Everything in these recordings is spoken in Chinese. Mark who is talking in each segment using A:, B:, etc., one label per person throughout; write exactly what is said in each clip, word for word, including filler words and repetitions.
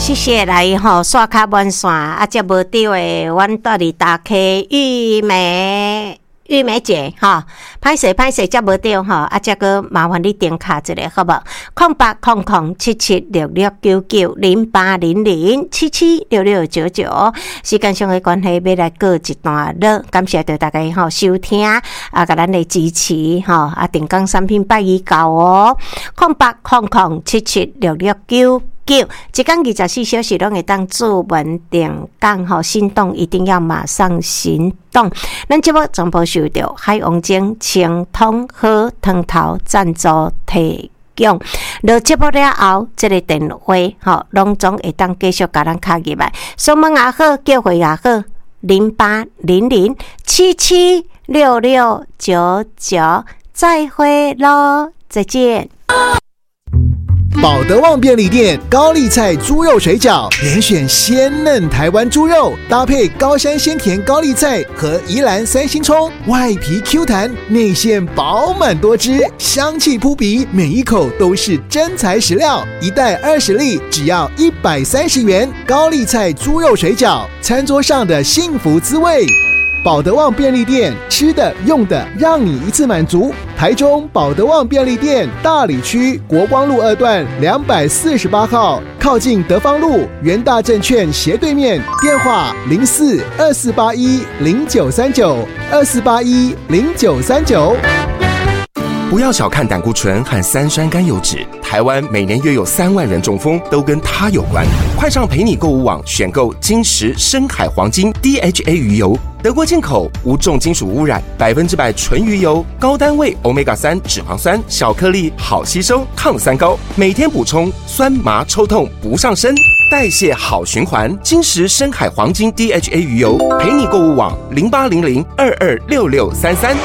A: 谢谢来吼刷卡满线啊，接无到的，阮带你打开玉梅玉梅姐哈，歹势歹势接无到吼，啊，接个麻烦你点卡一下好无？空八空空七七六六九九零八零零七七六六九九。时间上的关系，要来过一段落，感谢对大家吼收听啊，甲咱的支持吼啊，定岗产品拜已到哦，空八空空七七六六九。一天二十四小时拢会当驻文定岗吼，行动一定要马上行动。咱节目总部受到海王精清通好汤头赞助提供。落节目了后，这个电话吼，拢总会当继续甲咱卡入来，锁门也好，叫回也好，零八零零七七六六九九。再会咯，再见。
B: 保德旺便利店高丽菜猪肉水饺，连选鲜嫩台湾猪肉，搭配高山鲜甜高丽菜和宜兰三星葱，外皮 Q 弹，内馅饱满多汁，香气扑鼻，每一口都是真材实料。一袋二十粒，只要一百三十元。高丽菜猪肉水饺，餐桌上的幸福滋味。保德旺便利店，吃的用的让你一次满足。台中保德旺便利店大里区国光路二段两百四十八号，靠近德芳路元大证券斜对面。电话零四二四八一零九三九二四八一零九三九。
C: 不要小看胆固醇和三酸甘油酯，台湾每年约有三万人中风，都跟它有关。快上陪你购物网选购金石深海黄金 D H A 鱼油，德国进口，无重金属污染，百分之百纯鱼油，高单位 欧米伽三 脂肪酸，小颗粒，好吸收，抗三高，每天补充，酸麻抽痛不上身，代谢好循环。金石深海黄金 D H A 鱼油，陪你购物网零八零零二二六六三三。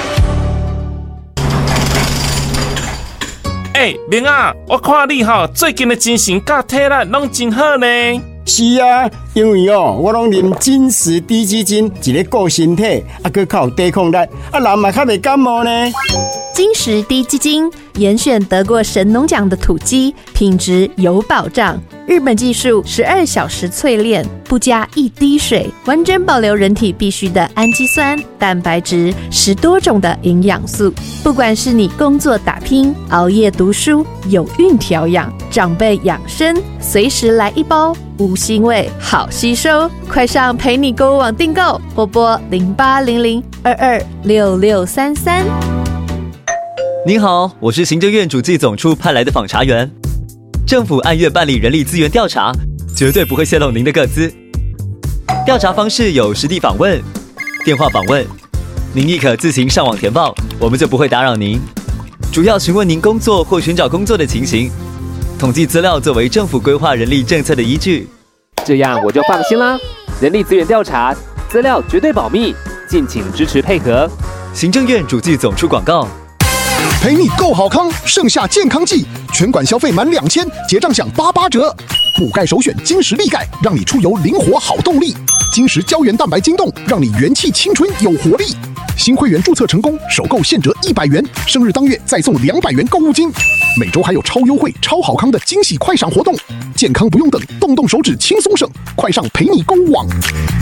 D: 哎、欸，明啊，我看你哈最近的精神甲体力拢真好呢。
E: 是啊，因为哦，我拢啉金石低基金，一个顾身体，啊，佮较有抵抗力，啊，人嘛较袂感冒呢。
F: 金石低基金严选得过神农奖的土鸡，品质有保障。日本技术十二小时淬炼，不加一滴水，完整保留人体必需的氨基酸、蛋白质，十多种的营养素。不管是你工作打拼、熬夜读书、有孕调养、长辈养生，随时来一包，无腥味，好吸收。快上陪你购物网订购，拨拨零八零零二二六六三三。
G: 您好，我是行政院主计总处派来的访查员。政府按月办理人力资源调查，绝对不会泄露您的个资。调查方式有实地访问、电话访问，您亦可自行上网填报，我们就不会打扰您。主要询问您工作或寻找工作的情形，统计资料作为政府规划人力政策的依据。
H: 这样我就放心啦。人力资源调查资料绝对保密，敬请支持配合。
G: 行政院主计总处广告。
B: 陪你购好康，盛夏健康季，全馆消费满两千，结账享八八折。补钙首选金石力钙，让你出游灵活好动力。金石胶原蛋白晶冻，让你元气青春有活力。新会员注册成功，首购现折一百元，生日当月再送两百元购物金。每周还有超优惠、超好康的惊喜快闪活动，健康不用等，动动手指轻松省。快上陪你购物网。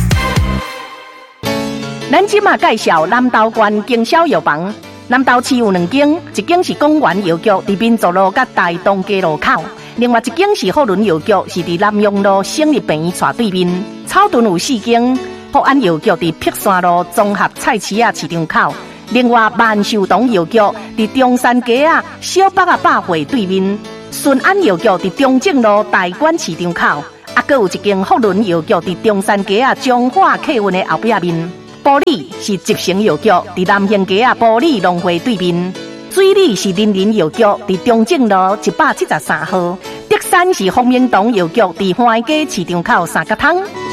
I: 咱即马介绍南投县经销药房。南投市有两间，一间是公园药局，伫民族路甲大东街路口；另外一间是福伦药局，是伫南阳路省立病院斜对面。草屯有四间，福安药局伫碧山路综合菜市仔市场口；另外万寿堂药局伫中山街啊小北啊百货对面。顺安药局伫中正路大馆市场口，啊，阁有一间福伦药局伫中山街啊中华客运的后壁面。埔里是集成药局，伫南兴街啊埔里农会对面；水里是林林药局，伫中正路一百七十三号；德山是丰明堂药局，伫花街市场口三角汤。